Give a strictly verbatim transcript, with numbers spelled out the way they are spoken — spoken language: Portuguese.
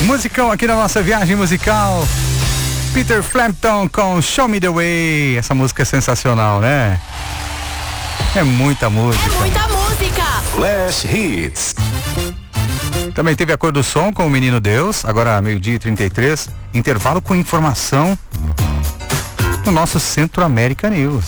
Musicão aqui na nossa viagem musical. Peter Frampton com Show Me The Way. Essa música é sensacional, né? É muita música. É muita música. Flash Hits. Também teve a Cor do Som com o Menino Deus. Agora meio-dia e trinta e três. Intervalo com informação no nosso Centro América News.